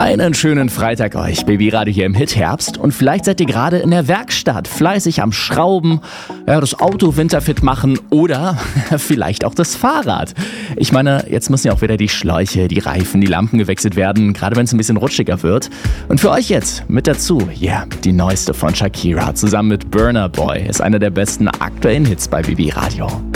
Einen schönen Freitag euch, Baby Radio hier im Hit-Herbst. Und vielleicht seid ihr gerade in der Werkstatt, fleißig am Schrauben, das Auto winterfit machen oder vielleicht auch das Fahrrad. Ich meine, jetzt müssen ja auch wieder die Schläuche, die Reifen, die Lampen gewechselt werden, gerade wenn es ein bisschen rutschiger wird. Und für euch jetzt mit dazu, die neueste von Shakira zusammen mit Burna Boy ist einer der besten aktuellen Hits bei Baby Radio.